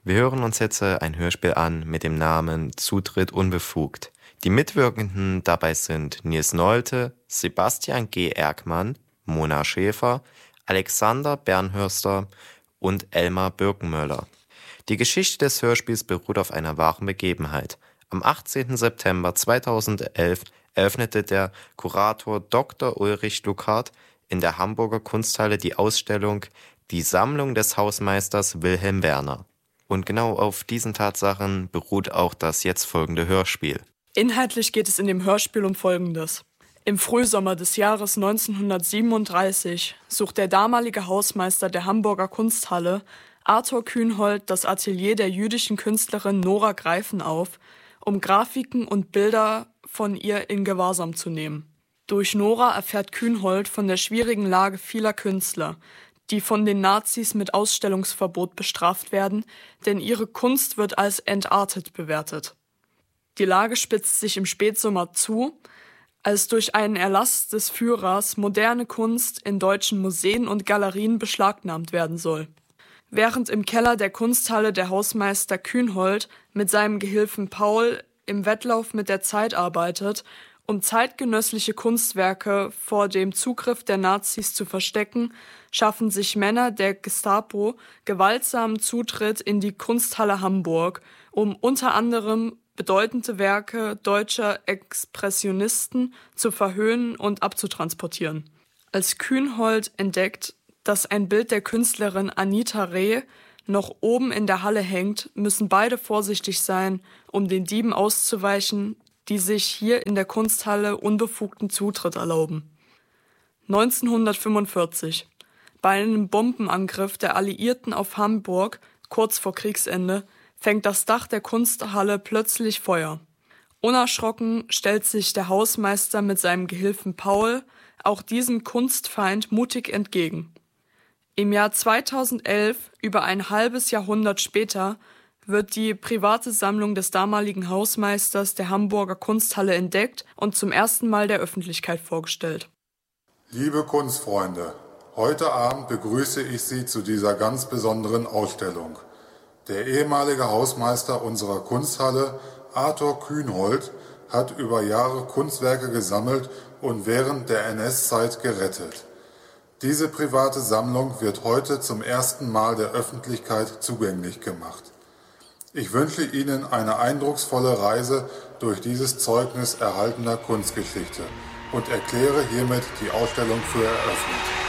Wir hören uns jetzt ein Hörspiel an mit dem Namen Zutritt unbefugt. Die Mitwirkenden dabei sind Nils Nolte, Sebastian G. Erkmann, Mona Schäfer, Alexander Bernhörster und Elmar Birkenmöller. Die Geschichte des Hörspiels beruht auf einer wahren Begebenheit. Am 18. September 2011 eröffnete der Kurator Dr. Ulrich Luckhardt in der Hamburger Kunsthalle die Ausstellung Die Sammlung des Hausmeisters Wilhelm Werner. Und genau auf diesen Tatsachen beruht auch das jetzt folgende Hörspiel. Inhaltlich geht es in dem Hörspiel um Folgendes. Im Frühsommer des Jahres 1937 sucht der damalige Hausmeister der Hamburger Kunsthalle, Arthur Kühnhold, das Atelier der jüdischen Künstlerin Nora Greifen auf, um Grafiken und Bilder von ihr in Gewahrsam zu nehmen. Durch Nora erfährt Kühnhold von der schwierigen Lage vieler Künstler, die von den Nazis mit Ausstellungsverbot bestraft werden, denn ihre Kunst wird als entartet bewertet. Die Lage spitzt sich im Spätsommer zu, als durch einen Erlass des Führers moderne Kunst in deutschen Museen und Galerien beschlagnahmt werden soll. Während im Keller der Kunsthalle der Hausmeister Kühnhold mit seinem Gehilfen Paul im Wettlauf mit der Zeit arbeitet, um zeitgenössliche Kunstwerke vor dem Zugriff der Nazis zu verstecken, schaffen sich Männer der Gestapo gewaltsamen Zutritt in die Kunsthalle Hamburg, um unter anderem bedeutende Werke deutscher Expressionisten zu verhöhnen und abzutransportieren. Als Kühnhold entdeckt, dass ein Bild der Künstlerin Anita Reh noch oben in der Halle hängt, müssen beide vorsichtig sein, um den Dieben auszuweichen, die sich hier in der Kunsthalle unbefugten Zutritt erlauben. 1945. Bei einem Bombenangriff der Alliierten auf Hamburg, kurz vor Kriegsende, fängt das Dach der Kunsthalle plötzlich Feuer. Unerschrocken stellt sich der Hausmeister mit seinem Gehilfen Paul auch diesem Kunstfeind mutig entgegen. Im Jahr 2011, über ein halbes Jahrhundert später, wird die private Sammlung des damaligen Hausmeisters der Hamburger Kunsthalle entdeckt und zum ersten Mal der Öffentlichkeit vorgestellt. Liebe Kunstfreunde, heute Abend begrüße ich Sie zu dieser ganz besonderen Ausstellung. Der ehemalige Hausmeister unserer Kunsthalle, Arthur Kühnhold, hat über Jahre Kunstwerke gesammelt und während der NS-Zeit gerettet. Diese private Sammlung wird heute zum ersten Mal der Öffentlichkeit zugänglich gemacht. Ich wünsche Ihnen eine eindrucksvolle Reise durch dieses Zeugnis erhaltener Kunstgeschichte und erkläre hiermit die Ausstellung für eröffnet.